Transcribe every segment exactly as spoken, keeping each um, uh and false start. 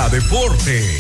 Deportes.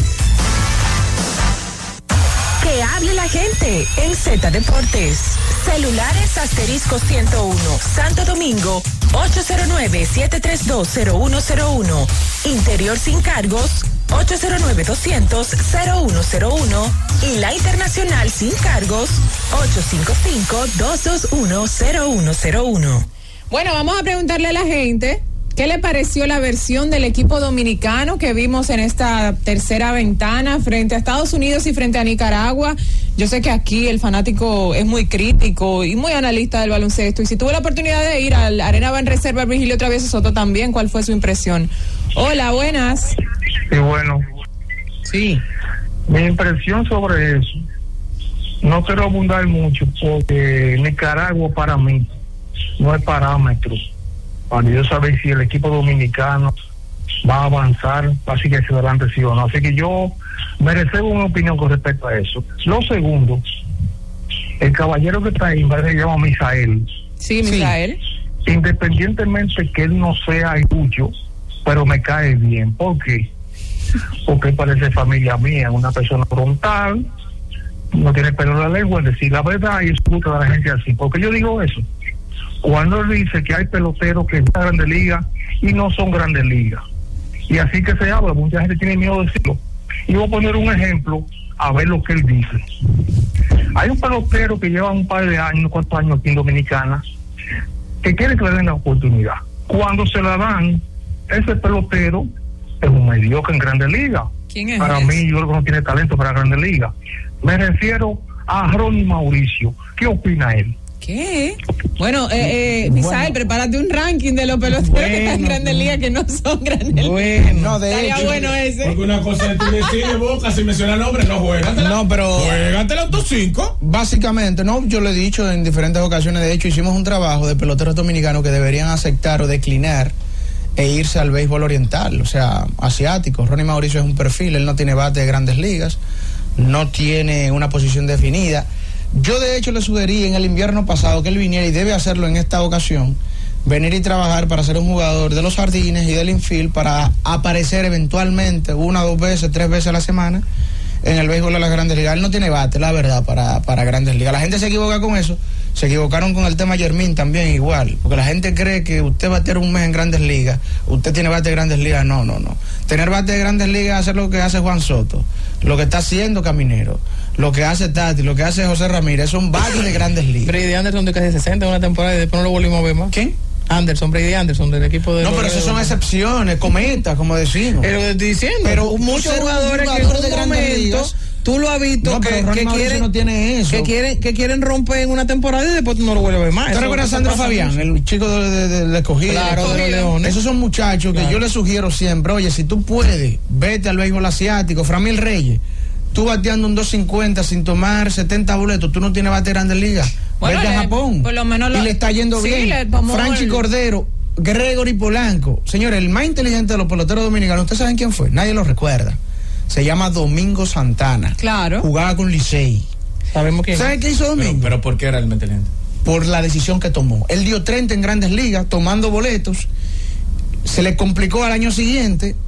Que hable la gente en Z Deportes. Celulares asterisco ciento uno, Santo Domingo, ocho cero nueve, siete tres dos, cero uno cero uno. Interior sin cargos, ocho cero nueve, doscientos, cero uno cero uno. Y la internacional sin cargos, ocho cinco cinco, dos dos uno, cero uno cero uno. Bueno, vamos a preguntarle a la gente qué le pareció la versión del equipo dominicano que vimos en esta tercera ventana frente a Estados Unidos y frente a Nicaragua. Yo sé que aquí el fanático es muy crítico y muy analista del baloncesto, y si tuvo la oportunidad de ir al Arena Banreserva Virgilio Travieso Soto también, ¿cuál fue su impresión? Hola, buenas. Sí, bueno. Sí. Mi impresión sobre eso, no quiero abundar mucho porque Nicaragua para mí no es parámetro para yo saber si el equipo dominicano va a avanzar, así que hacia adelante sí o no. Así que yo me reservo una opinión con respecto a eso. Lo segundo, el caballero que está ahí, se llama Misael. Sí, Misael. Sí. Independientemente que él no sea mucho, pero me cae bien. ¿Por qué? Porque parece familia mía, una persona frontal, no tiene pelo en la lengua, es decir la verdad, y escucha a la gente así. Porque yo digo eso, cuando él dice que hay peloteros que están en Grandes Ligas y no son Grandes Ligas, y así que se habla, mucha gente tiene miedo de decirlo. Y voy a poner un ejemplo a ver lo que él dice. Hay un pelotero que lleva un par de años, unos cuantos años aquí en Dominicana, que quiere que le den la oportunidad. Cuando se la dan, ese pelotero es un mediocre en Grandes Ligas. ¿Quién es para ese? mí, yo creo que no tiene talento para Grandes Ligas. Me refiero a Ronnie Mauricio. ¿Qué opina él? ¿Qué? Bueno, eh, eh, Misael, bueno, prepárate un ranking de los peloteros bueno, que están en Grandes Ligas que no son Grandes Ligas. Bueno, no, de estaría hecho, bueno ese. Porque una cosa es tú decir boca sin mencionar nombres, no juegatela. No, pero juégatela en tus cinco. Básicamente, no, yo lo he dicho en diferentes ocasiones. De hecho, hicimos un trabajo de peloteros dominicanos que deberían aceptar o declinar e irse al béisbol oriental, o sea, asiático. Ronnie Mauricio es un perfil, él no tiene bate de Grandes Ligas, no tiene una posición definida. Yo de hecho le sugerí en el invierno pasado que él viniera, y debe hacerlo en esta ocasión, venir y trabajar para ser un jugador de los jardines y del infield, para aparecer eventualmente una, dos veces, tres veces a la semana en el béisbol de las Grandes Ligas. Él no tiene bate, la verdad, para, para Grandes Ligas. La gente se equivoca con eso, se equivocaron con el tema Yermín también igual, porque la gente cree que usted va a tener un mes en Grandes Ligas, usted tiene bate de Grandes Ligas. No, no, no. Tener bate de Grandes Ligas es hacer lo que hace Juan Soto, lo que está haciendo Caminero, lo que hace Tati, lo que hace José Ramírez, son bates de Grandes Ligas. Brady Anderson de casi sesenta en una temporada y después no lo volvimos a ver más. ¿Quién? Anderson, Brady Anderson, del equipo de... No, pero esas son excepciones, cometas, como decimos. Es lo que estoy diciendo. Pero muchos jugadores jugador que en un de Grandes momento, Ligas, tú lo has visto, no, que, que quieren no tiene eso. que quieren que quieren romper en una temporada y después tú no lo vuelves a ver más. ¿Te recuerdas a Sandro Fabián, mucho? El chico de, de, de, de escogido? Claro, de los Leones. Esos son muchachos que claro, yo les sugiero siempre, oye, si tú puedes, vete al béisbol asiático. Framil Reyes, tú bateando un dos cincuenta sin tomar setenta boletos, tú no tienes bate de Grandes Ligas. Bueno, vete le, a Japón. Por lo menos lo, y le está yendo sí, bien. Franchi el... Cordero, Gregory Polanco. Señores, el más inteligente de los peloteros dominicanos, ¿ustedes saben quién fue? Nadie lo recuerda. Se llama Domingo Santana. Claro. Jugaba con Licey. Sabemos quién. ¿Saben qué hizo Domingo? Pero, pero ¿por qué era el más inteligente? Por la decisión que tomó. Él dio treinta en Grandes Ligas, tomando boletos. Se le complicó al año siguiente.